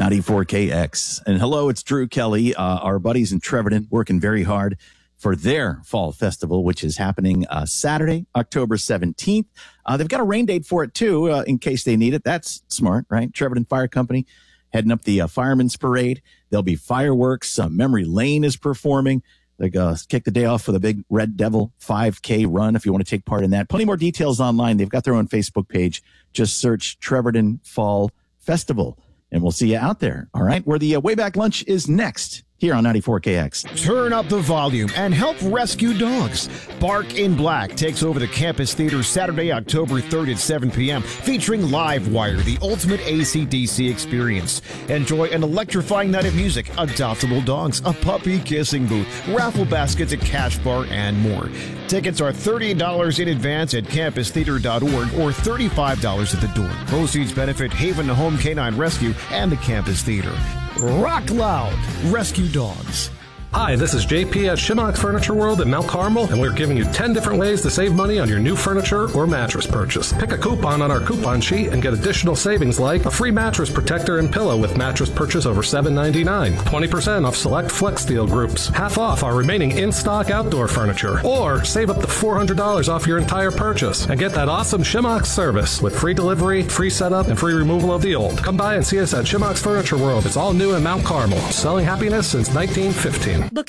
94KX. And hello, it's Drew Kelly. Our buddies in Trevorton working very hard for their fall festival, which is happening Saturday, October 17th. They've got a rain date for it, too, in case they need it. That's smart, right? Trevorton Fire Company heading up the Fireman's Parade. There'll be fireworks. Memory Lane is performing. They're going to kick the day off with a big Red Devil 5K run if you want to take part in that. Plenty more details online. They've got their own Facebook page. Just search Trevorton Fall Festival, and we'll see you out there. All right, where the Wayback Lunch is next here on 94KX. Turn up the volume and help rescue dogs. Bark in Black takes over the Campus Theater Saturday, October 3rd at 7 p.m., featuring Livewire, the ultimate AC/DC experience. Enjoy an electrifying night of music, adoptable dogs, a puppy kissing booth, raffle baskets, a cash bar, and more. Tickets are $38 in advance at campustheater.org or $35 at the door. Proceeds benefit Haven Home Canine Rescue and the Campus Theater. Rock loud. Rescue dogs. Hi, this is JP at Shimmox Furniture World in Mount Carmel, and we're giving you 10 different ways to save money on your new furniture or mattress purchase. Pick a coupon on our coupon sheet and get additional savings like a free mattress protector and pillow with mattress purchase over $7.99, 20% off select Flex Steel groups, half off our remaining in-stock outdoor furniture, or save up to $400 off your entire purchase and get that awesome Shimmox service with free delivery, free setup, and free removal of the old. Come by and see us at Shimmox Furniture World. It's all new in Mount Carmel, selling happiness since 1915.